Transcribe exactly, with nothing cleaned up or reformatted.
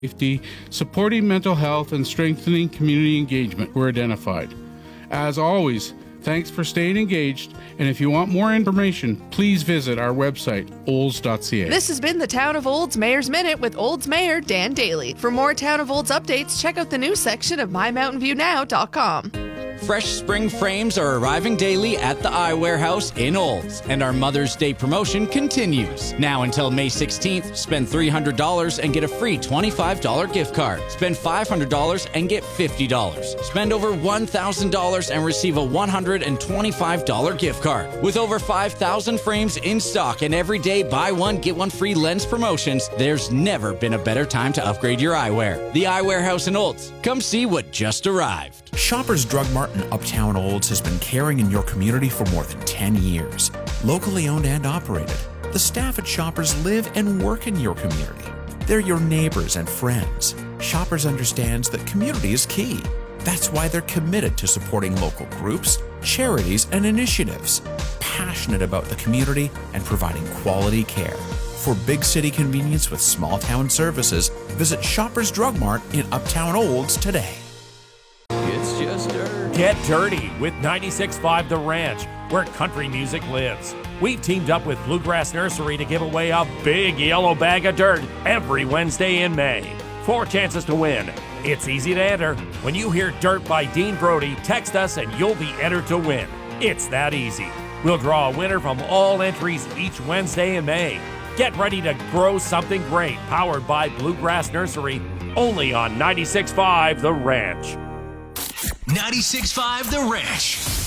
safety, supporting mental health, and strengthening community engagement were identified. As always, thanks for staying engaged, and if you want more information, please visit our website, olds dot c a. This has been the Town of Olds Mayor's Minute with Olds Mayor Dan Daly. For more Town of Olds updates, check out the news section of my mountain view now dot com. Fresh spring frames are arriving daily at the Eye Warehouse in Olds, and our Mother's Day promotion continues. Now until May sixteenth, spend three hundred dollars and get a free twenty-five dollars gift card. Spend five hundred dollars and get fifty dollars. Spend over one thousand dollars and receive a one hundred twenty-five dollars gift card. With over five thousand frames in stock and everyday buy one, get one free lens promotions, there's never been a better time to upgrade your eyewear. The Eye Warehouse in Olds. Come see what just arrived. Shoppers Drug Mart in Uptown Olds has been caring in your community for more than ten years. Locally owned and operated, the staff at Shoppers live and work in your community. They're your neighbors and friends. Shoppers understands that community is key. That's why they're committed to supporting local groups, charities, and initiatives, passionate about the community and providing quality care. For big city convenience with small town services, visit Shoppers Drug Mart in Uptown Olds today. It's just dirt. Get dirty with ninety-six point five The Ranch, where country music lives. We've teamed up with Bluegrass Nursery to give away a big yellow bag of dirt every Wednesday in May. Four chances to win. It's easy to enter. When you hear Dirt by Dean Brody, text us and you'll be entered to win. It's that easy. We'll draw a winner from all entries each Wednesday in May. Get ready to grow something great, powered by Bluegrass Nursery, only on ninety-six point five The Ranch. ninety-six point five The Ranch.